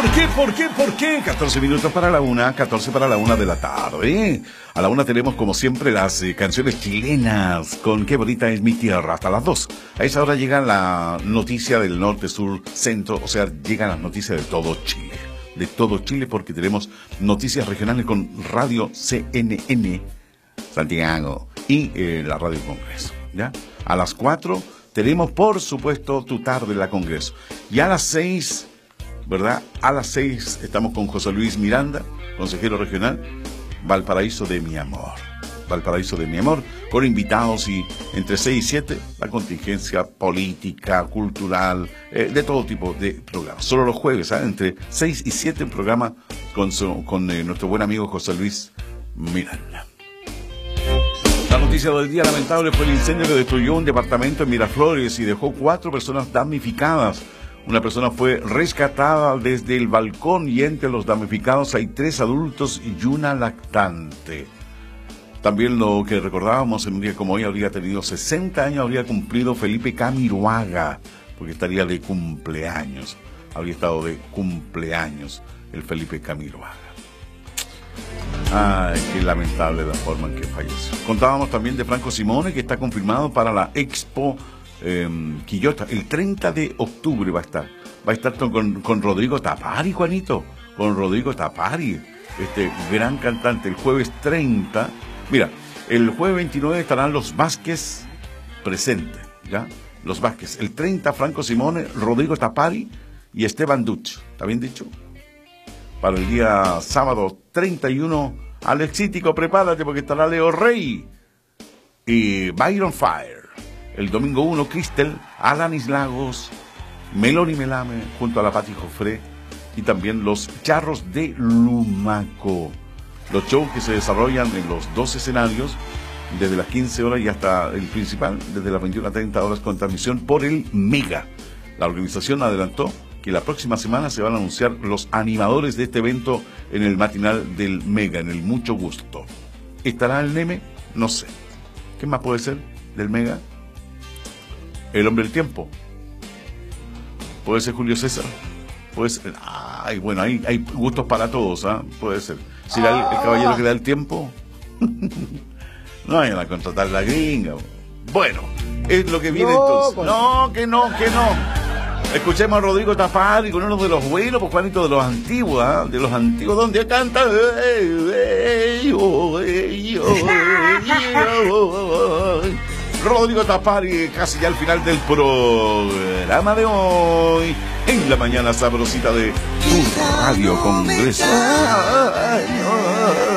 ¿Por qué? 14 minutos para la una, 14 para la una de la tarde. A la una tenemos, como siempre, las canciones chilenas con Qué bonita es mi tierra, hasta las 2. A esa hora llega la noticia del norte, sur, centro, o sea, llegan las noticias de todo Chile. De todo Chile, porque tenemos noticias regionales con Radio CNN Santiago y la Radio Congreso, ¿ya? A las 4 tenemos, por supuesto, Tu Tarde la Congreso. Y a las 6... ¿verdad? A las 6 estamos con José Luis Miranda, consejero regional, Valparaíso de mi amor. Valparaíso de mi amor, con invitados y entre 6 y 7 la contingencia política, cultural, de todo tipo de programas. Solo los jueves, ¿eh? Entre 6 y 7 un programa con nuestro buen amigo José Luis Miranda. La noticia del día lamentable fue el incendio que destruyó un departamento en Miraflores y dejó 4 personas damnificadas. Una persona fue rescatada desde el balcón y entre los damnificados hay 3 adultos y una lactante. También lo que recordábamos en un día como hoy, habría tenido 60 años, habría cumplido Felipe Camiroaga, porque estaría de cumpleaños. Habría estado de cumpleaños el Felipe Camiroaga. Ay, qué lamentable la forma en que falleció. Contábamos también de Franco Simone, que está confirmado para la Expo Quillota, el 30 de octubre va a estar con Rodrigo Tapari, Juanito, con Rodrigo Tapari, este gran cantante. El jueves 30, mira, el jueves 29 estarán los Vázquez presentes, ¿ya? Los Vázquez, el 30 Franco Simone, Rodrigo Tapari y Esteban Duch, ¿está bien dicho? Para el día sábado 31, Alexítico, prepárate porque estará Leo Rey y Byron Fire. El domingo 1, Cristel, Alanis Lagos, Meloni Melame, junto a la Pati Jofré, y también los Charros de Lumaco. Los shows que se desarrollan en los 2 escenarios, desde las 15 horas y hasta el principal, desde las 21 a 30 horas, con transmisión por el Mega. La organización adelantó que la próxima semana se van a anunciar los animadores de este evento en el matinal del Mega, en el Mucho Gusto. ¿Estará el Neme? No sé. ¿Qué más puede ser del Mega? El hombre del tiempo. Puede ser Julio César. Puede ser. Ay, bueno, hay gustos para todos, ¿ah? Puede ser. Si el caballero que da el tiempo. No vayan a contratar la gringa. Bueno, es lo que viene entonces. No, que no. Escuchemos a Rodrigo Tapari con uno de los buenos, pues Juanito, de los antiguos, ¿ah? De los antiguos, donde canta. Rodrigo Tapari, casi ya al final del programa de hoy, en la mañana sabrosita de tu Radio Congreso.